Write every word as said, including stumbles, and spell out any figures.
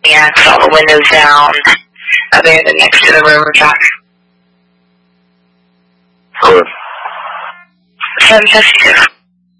Yeah, it's all the windows down. Abandoned next to the railroad track. Good. seven fifty-two.